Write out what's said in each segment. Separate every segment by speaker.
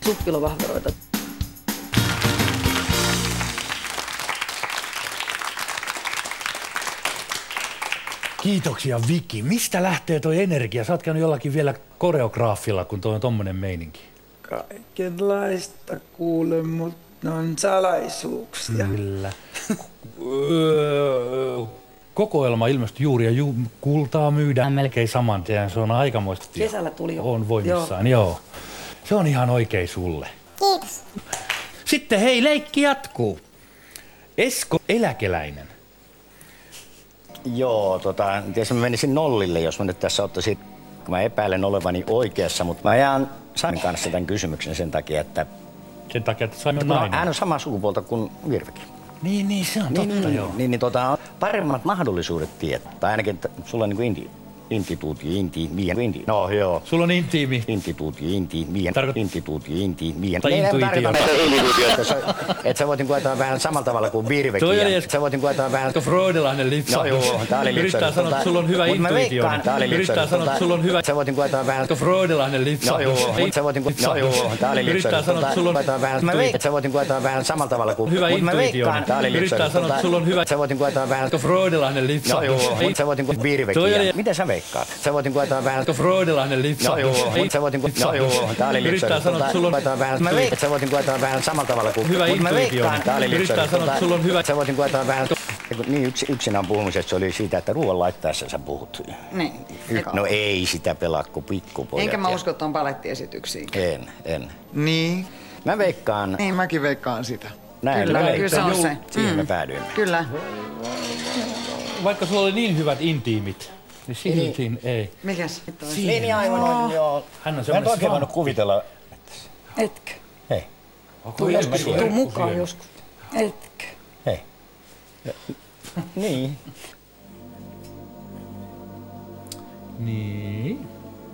Speaker 1: suppilovahveroita.
Speaker 2: Kiitoksia Viki. Mistä lähtee toi energia? Sä oot käynyt jollakin vielä koreograafilla, kun toi on tommonen meininki.
Speaker 3: Kaikenlaista kuule, mutta ne on salaisuuksia.
Speaker 2: Kyllä. Kokoelma ilmestyi juuri ja kultaa myydään melkein saman tien. Se on aikamoista.
Speaker 1: Kesällä tuli jo.
Speaker 2: On voimissaan, joo. Se on ihan oikein sulle.
Speaker 4: Kiitos.
Speaker 2: Sitten hei, leikki jatkuu. Esko Eläkeläinen.
Speaker 5: Joo, tietysti mä menisin nollille, jos mä nyt tässä ottaisin, kun mä epäilen olevani oikeassa, mutta mä jään Samin kanssa tämän kysymyksen sen takia, että
Speaker 2: Sami on nainen.
Speaker 5: hän on samaa sukupuolta kuin Virvekin.
Speaker 2: Niin, se on totta, joo.
Speaker 5: On paremmat mahdollisuudet tietää. Tai ainakin, että sulla on niin No joo.
Speaker 2: Sulla on intiimi.
Speaker 5: Intituutio.
Speaker 2: Tai
Speaker 5: intuitio. Että sä voit ajatella vähän samalla tavalla kuin Virvekin. Sä voit ajatella vähän...
Speaker 2: Freudilainen lipsahdus.
Speaker 5: No joo, tää oli lipsahdus.
Speaker 2: Yrittää sanoa, että sulla on hyvä intuitio. Yrittää sanoa, että sulla on hyvä...
Speaker 5: Sä voit ajatella vähän...
Speaker 2: Freudilainen lipsahdus.
Speaker 5: No joo, sä voit... No joo, tää oli lipsahdus.
Speaker 2: Yrittää sanoa, että sulla on...
Speaker 5: Sä voit ajatella vähän samalla tavalla kuin...
Speaker 2: Hyvä intuitio. Yrittää sanoa, että sulla on hyvä...
Speaker 5: Sä voit ajatella vähän...
Speaker 2: Freudilainen lipsahdus.
Speaker 5: No joo, sä voit Virvekin. Mitä sä veikkaat? Sä voit ajatella vähän...
Speaker 2: Freudilainen lipsahdus.
Speaker 5: No joo, tää oli
Speaker 2: Yrittää sanoa, että sulla on...
Speaker 5: Sä voit ajatella vähän samalla tavalla kuin...
Speaker 2: Hyvä intuitio. Yrittää sanoa, että sulla on hyvä...
Speaker 5: Sä voit ajatella vähän... Niin yksinään puhumisesta oli siitä, että ruoan laittaessa sä puhut.
Speaker 6: Niin.
Speaker 5: No ei sitä pelaa kuin pikkupojat.
Speaker 6: Enkä mä usko, että on palettiesityksiä.
Speaker 5: En.
Speaker 3: Niin.
Speaker 5: Mä veikkaan...
Speaker 3: Niin, mäkin veikkaan sitä.
Speaker 5: Näin,
Speaker 6: Kyllä se on se.
Speaker 5: Siihen me päädyimme.
Speaker 6: Kyllä.
Speaker 2: Vaikka sulla oli niin hyvät intiimit, niin siltiin ei.
Speaker 6: Mikäs?
Speaker 5: Niin aivan, joo.
Speaker 2: Hän on
Speaker 5: Mä en
Speaker 2: semmoinen
Speaker 5: oikein voinut kuvitella...
Speaker 1: Etkö?
Speaker 5: Hei.
Speaker 1: Tuu mukaan joskus. Etkö?
Speaker 5: Hei. Niin.
Speaker 2: Niin.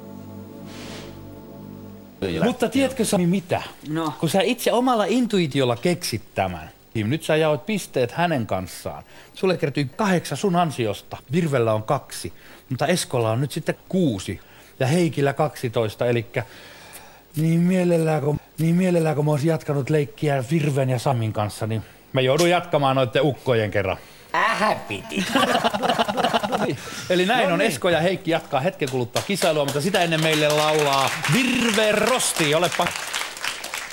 Speaker 2: Mutta tiedätkö Sami mitä?
Speaker 6: No.
Speaker 2: Kun sä itse omalla intuitiolla keksit tämän, niin nyt sä jaoit pisteet hänen kanssaan. Sulle kertyi 8 sun ansiosta. Virvellä on 2, mutta Eskolla on nyt sitten 6 ja Heikillä 12, elikkä niin mielellään kun mä oisin jatkanut leikkiä Virven ja Samin kanssa, niin mä joudun jatkamaan noitten ukkojen kerran.
Speaker 5: Piti.
Speaker 2: Eli näin on, Esko ja Heikki jatkaa hetken kuluttua kisailua, mutta sitä ennen meille laulaa Virve Rosti, olepa